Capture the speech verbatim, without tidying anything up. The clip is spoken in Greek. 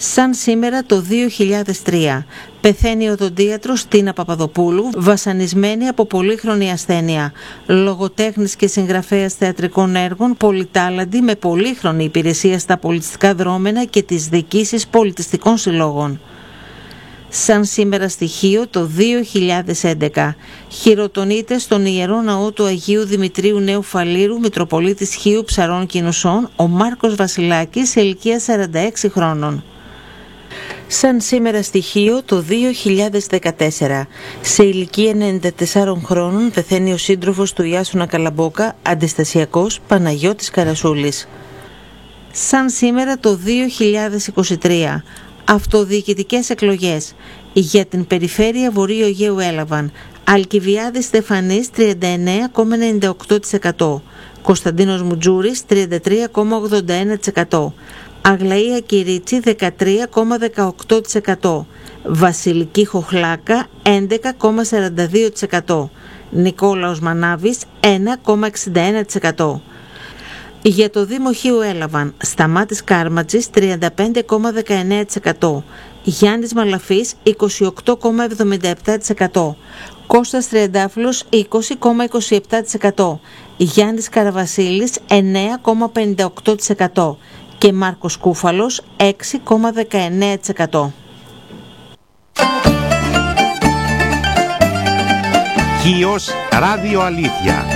Σαν σήμερα το δύο χιλιάδες τρία πεθαίνει η οδοντίατρος Τίνα Παπαδοπούλου, βασανισμένη από πολύχρονη ασθένεια. Λογοτέχνης και συγγραφέας θεατρικών έργων, πολυτάλαντη με πολύχρονη υπηρεσία στα πολιτιστικά δρόμενα και τις διοικήσεις πολιτιστικών συλλόγων. Σαν σήμερα στοιχείο το δύο χιλιάδες έντεκα χειροτονείται στον Ιερό Ναό του Αγίου Δημητρίου Νέου Φαλήρου, Μητροπολίτης Χίου Ψαρών και Νουσών, ο Μάρκος Βασιλάκης, σε ηλικία σαράντα έξι χρόνων. Σαν σήμερα στοιχείο το δύο χιλιάδες δεκατέσσερα, σε ηλικία ενενήντα τεσσάρων χρόνων πεθαίνει ο σύντροφος του Ιάσουνα Καλαμπόκα, αντιστασιακός, Παναγιώτης Καρασούλης. Σαν σήμερα το δύο χιλιάδες είκοσι τρία, αυτοδιοικητικές εκλογές για την περιφέρεια Βορείου Αιγαίου έλαβαν Αλκιβιάδης Στεφανής τριάντα εννέα κόμμα ενενήντα οκτώ τοις εκατό, Κωνσταντίνος Μουτζούρης τριάντα τρία κόμμα ογδόντα ένα τοις εκατό, Αγλαία Κυρίτσι δεκατρία κόμμα δεκαοκτώ τοις εκατό, Βασιλική Χοχλάκα έντεκα κόμμα σαράντα δύο τοις εκατό, Νικόλαος Μανάβης ένα κόμμα εξήντα ένα τοις εκατό. Για το Δήμο Χίου έλαβαν Σταμάτης Κάρματζης τριάντα πέντε κόμμα δεκαεννέα τοις εκατό, Γιάννης Μαλαφής είκοσι οκτώ κόμμα εβδομήντα επτά τοις εκατό, Κώστας Τριαντάφυλλος είκοσι κόμμα είκοσι επτά τοις εκατό, Γιάννης Καραβασίλης εννέα κόμμα πενήντα οκτώ τοις εκατό και Μάρκος Κούφαλος έξι κόμμα δεκαεννέα τοις εκατό. Χίος Ράδιο Αλήθεια.